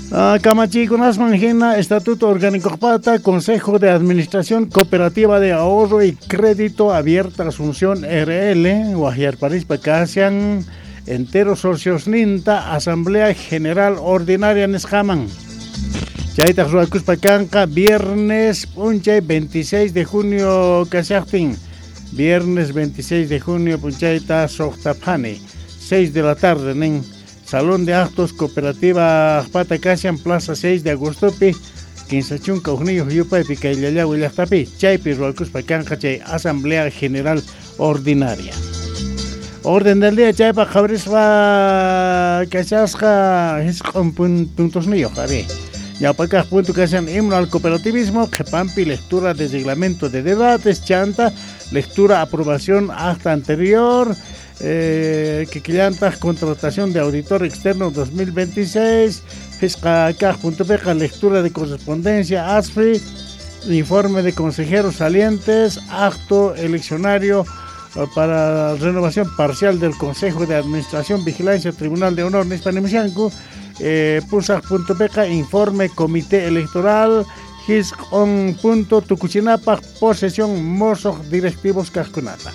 Kamachikunas Manjina, Estatuto Orgánico Pata, Consejo de Administración Cooperativa de Ahorro y Crédito Abierta Asunción RL, Guajiar París Pacasian, enteros socios Ninta, Asamblea General Ordinaria Nesjaman. Chaita Ruacus Pacanca, viernes, Punchay, 26 de junio, Casachtin. Viernes 26 de junio, Punchaita, Sochtapani, 6 de la tarde, Nen. Salón de Actos Cooperativa Patacasian, Plaza 6 de agosto, 15 Caunillo, Yupa, Picaillaya, Huillachtapi, Chaypi, Ruacus Pacanca, Chay, Asamblea General Ordinaria. Orden del día, Chaypa, Jabrisva, Cachasca, es con puntos niños, Javi. Ya para punto que hacen himno al cooperativismo, Jepampi, lectura de reglamento de debates, Chanta, lectura, aprobación, acta anterior, Kikillantas, contratación de auditor externo 2026, Fiscacaj.peja, lectura de correspondencia, ASFRI, informe de consejeros salientes, acto eleccionario para renovación parcial del Consejo de Administración, Vigilancia, Tribunal de Honor, Nispanimichanku, Pusaj.peca, informe comité electoral, His on punto Tucuchinapa, posesión mozos directivos Cascunata.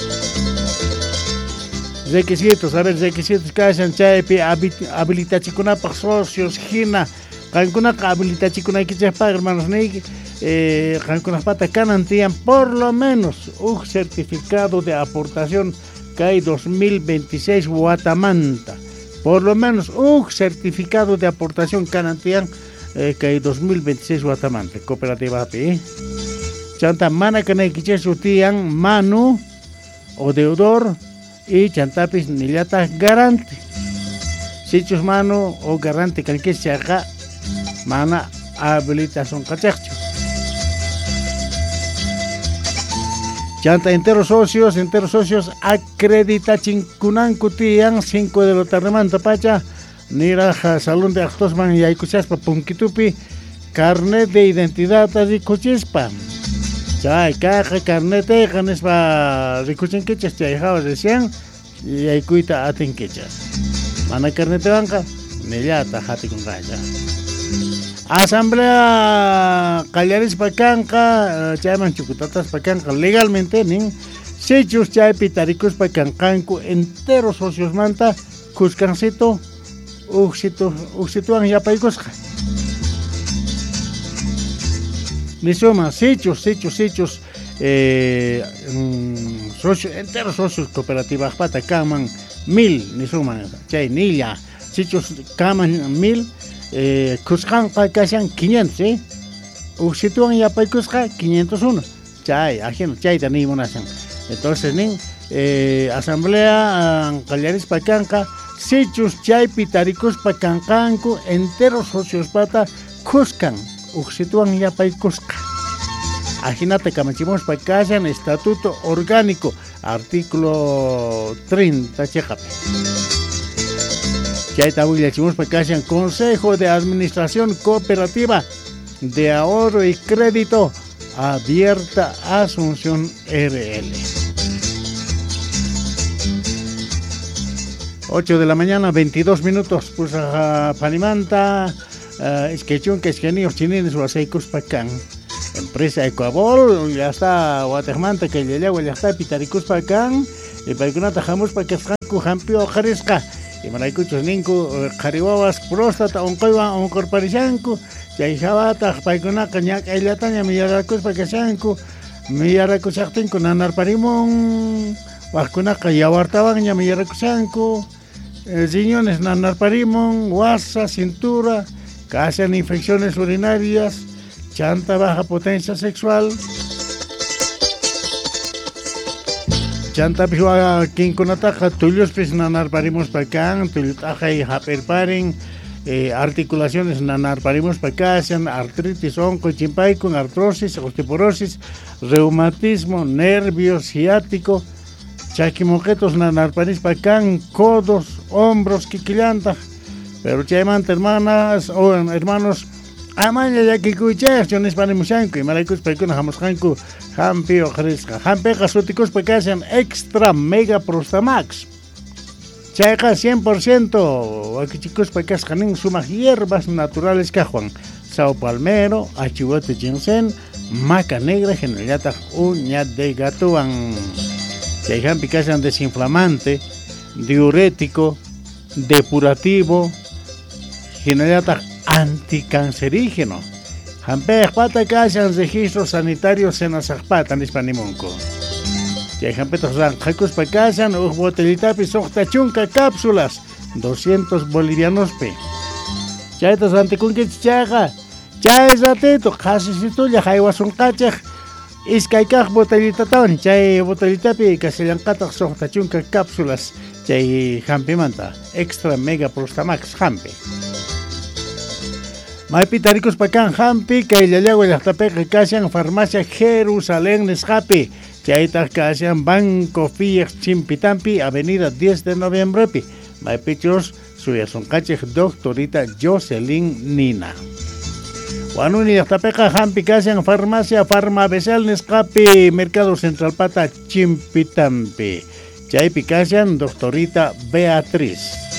Requisitos, a ver, requisitos que hacen Chaypi, habilitachikunapa socios, Gina, Cancunaka, habilitachikunaikichapa, hermanos Niki, Cancunapata Canantian, por lo menos un certificado de aportación CAI 2026 Guatamanta. Por lo menos un certificado de aportación Canantian CAI 2026 Guatamanta. Cooperativa API. Chanta Mana Canaikichesutian, Manu o deudor. Y Chantapis Nillata garante. Sichus mano o garante que se haga mana habilitación cachacho. Chanta enteros socios acredita chincunan cutian 5 de lo tarremanta pacha niraja salón de actos man y aycuchaspa punkitupi carnet de identidad así cuchispa. Chay caja carnete ganes pa ricuchen quechas chay jabas decían y hay cuita aten quechas. Mana carnete banca nellata jati con raya. Asamblea Callaris Pacanca, Chayman Chucutatas Pacanca legalmente nin sechos chay pitaricos Pacancanco enteros socios manta Cuscancito Uxituan yapaicosca. Ni suma, sechos, socios, enteros socios cooperativas pata caman 1000, ni suma, chay nilla, sechos caman 1000, Cuscan pacasan 500, Uxituan ya paicusca 501, chay, ajeno, chay tani monasan. Entonces, nin, asamblea Callaris Pacanca, sechos chay pitaricos pacancanco, enteros socios pata Cuscan. Uxituan ya paicusca. Aginate camachimos pacasan estatuto orgánico, artículo 30 chejape. Chaita chimos pacasan Consejo de Administración Cooperativa de Ahorro y Crédito Abierta Asunción RL. 8 de la mañana, 22 minutos, pues a Panimanta. Es que niños chinines o aceicos pacan. Empresa Ecuabol, ya está Guatemala que ya está Pitaricus pacan. Y para que no tajamos para que Franco Jampio Jaresca. Y Maraicuchos Ninku, Jaribawas, Próstata, Oncoiba, Oncorparizanco. Yaisabata, Paicuna, Cañac, Elataña, Millaracus Pacasanco. Millaracus Actenco, Nanar Parimón. Huascunaca, Yahuartaban, Millaracuzanco. Riñones, Nanar Parimón, Guasa, Cintura. Causan infecciones urinarias, chanta baja potencia sexual, chanta pisua quinconataja, tuyos pisnanar parimos pacan, tuyutaja y haperparing, articulaciones nanar parimos pacasan, artritis, onco, chimpay con artrosis, osteoporosis, reumatismo, nervios, ciático, chaquimoquetos nanar paris pacan, codos, hombros, quiquillanta. Pero chayman hermanas o hermanos amaña ya que escuchas yo nes panimusanco y malaicos paicuna jamusjanco jampio jaresca jampeja suticos pacasan extra mega prostamax Chayqa 100% wakichicos pacas janin sumas hierbas naturales cajuan. Sao palmero, achihuete ginseng, maca negra, generata uña de gatuan. Chayhan picasan desinflamante, diurético, depurativo, generata anticancerígeno. Hampe pata casan registros sanitarios en asajpata en Hispanimunco. Chayhan petas jacos pacasan, botellitapi sochtachunca cápsulas, 200 bolivianos pe. Chaytas anticunquich chaga. Chay ratito, casisito ya jaiwasun kachaj, iskaykaj botellitatawan, chay botellitapi castellankataq soqtachunka cápsulas, chay hampimanta, extra mega prostamax hampi. Maypi taricus pakan hampi, kay llallagua llaqtapiqa kashan farmacia Jerusalén nisqapi, chaytaq kashan Banco Fiat Chimpitampi, avenida 10 de noviembre, maypichos suyasunqachej doctorita Jocelyn Nina. Wanuni llaqtapiqa hampi kashan farmacia Farmabesal nisqapi, mercado central pata Chimpitampi, chaypi kashan doctorita Beatriz.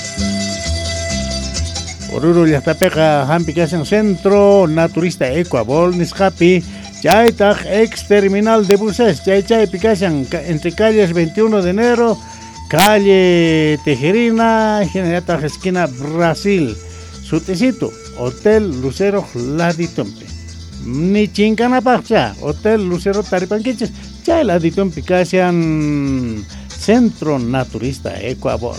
Oruro llaqtapiqa hampi kashan centro naturista Ecuabol nisqapi, chaytaq ex terminal de buses, chaypi kashan entre calles 21 de enero, calle Tejerina, generataq esquina Brasil. Sutecito, Hotel Lucero Laditumpi. Ni Chincanapacha, Hotel Lucero Taripanquiches, chay Laditumpi kashan centro naturista Ecuabol.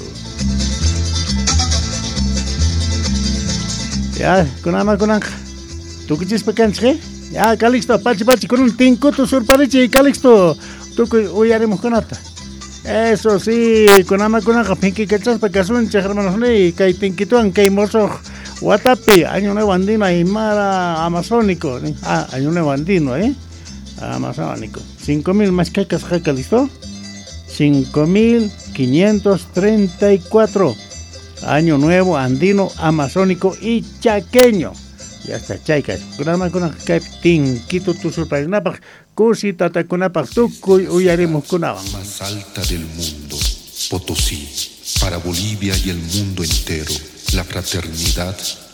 Ya, kunama kunanja. Tukichis pecanche? Ya, calixto, pachi, con un tincuto surparichi, calixto. Tuku uyaremos conata. Eso sí, kunama kunanja, pinki cachas pecasunche, hermanos, ni, kay tinkituan, kay mozo. Watapi, año nuevo andino, Aymara amazónico. Año nuevo andino, amazónico. 5,000 más cacas, jaca, ¿listo? 5,534. Año nuevo andino, amazónico y chaqueño. Ya está, chaycas. Grama con tin, quito tu surprenapa, cusi tatakunapa, tucuy, uyaremos kunaban. Más alta del mundo, Potosí, para Bolivia y el mundo entero. La fraternidad